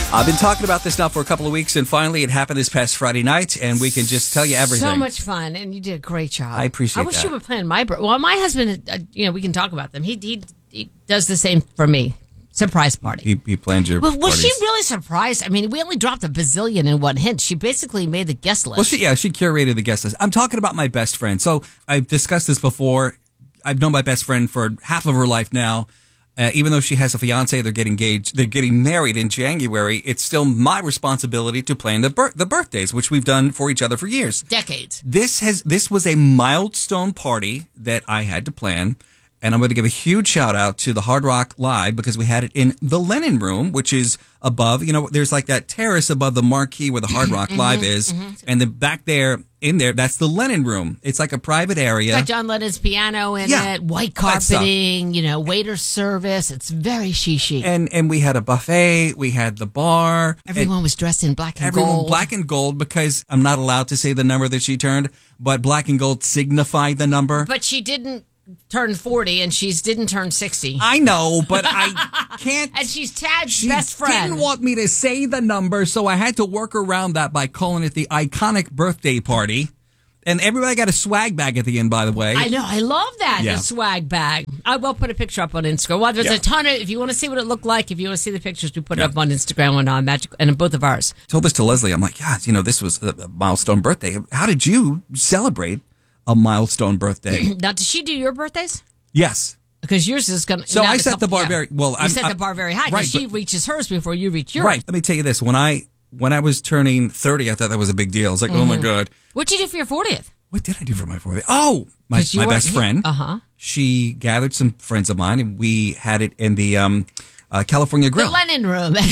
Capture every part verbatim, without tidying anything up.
I've been talking about this now for a couple of weeks, and finally it happened this past Friday night, and we can just tell you everything. So much fun, and you did a great job. I appreciate I wish that. you would plan my birthday. Well, my husband, uh, you know, we can talk about them. He he, he does the same for me. Surprise party. He, he planned your Well, was parties. she really surprised? I mean, we only dropped a bazillion in one hint. She basically made the guest list. Well, she, yeah, she curated the guest list. I'm talking about my best friend. So I've discussed this before. I've known my best friend for half of her life now. Uh, even though she has a fiance, they're getting engaged, they're getting married in January. It's still my responsibility to plan the bir- the birthdays, which we've done for each other for years. Decades. This has this was a milestone party that I had to plan, and I'm going to give a huge shout out to the Hard Rock Live because we had it in the Lennon Room, which is above. You know, there's like that terrace above the marquee where the Hard Rock Live is, mm-hmm. and then back there in there, that's the Lennon Room. It's like a private area. It's got John Lennon's piano in yeah, it, white carpeting, you know, waiter service. It's very chic. And and we had a buffet. We had the bar. Everyone was dressed in black and everyone gold. Black and gold because I'm not allowed to say the number that she turned, but black and gold signified the number. But she didn't turn forty, and she didn't turn sixty. I know, but I can't. And she's Tad's she best friend. She didn't want me to say the number, so I had to work around that by calling it the iconic birthday party. And everybody got a swag bag at the end, by the way. I know. I love that, Yeah. the swag bag. I will put a picture up on Instagram. Well, there's Yeah. a ton of, if you want to see what it looked like, if you want to see the pictures, we put it up on Instagram and on Magic, and on both of ours. I told this to Leslie. I'm like, yeah, you know, this was a a milestone birthday. How did you celebrate a milestone birthday? Now, does she do your birthdays? Yes. Because yours is going to... So I set the bar very... Well, You I'm, set I'm, the bar very high, because right, she but- reaches hers before you reach yours. Right. Let me tell you this. When I when I was turning thirty, I thought that was a big deal. I was like, oh, my God. What'd you do for your fortieth? What did I do for my fortieth? Oh, my, 'Cause you my weren't best here. friend. Uh-huh. She gathered some friends of mine, and we had it in the um, uh, California Grill. The Lennon Room. No,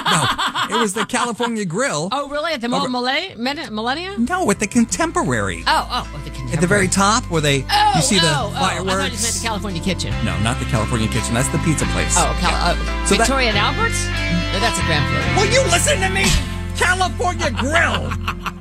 it was the California Grill. Oh, really? At the Oh, Millennia? Millennia? No, at the Contemporary. Oh, oh. oh the Contemporary. At the very top where they, Oh, you see the oh, oh. fireworks. I thought you meant the California Kitchen. No, not the California Kitchen. That's the pizza place. Oh, Cal- uh, So that- Victoria and Albert's? No, that's a Grand Floridian. Will you listen to me? California Grill.